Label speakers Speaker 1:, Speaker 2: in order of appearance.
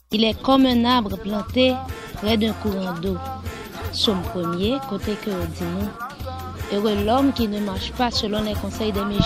Speaker 1: Il est comme un arbre planté près d'un courant d'eau. Somme 1er, côté que dit nous. Heureux l'homme qui ne marche pas selon les conseils des méchants.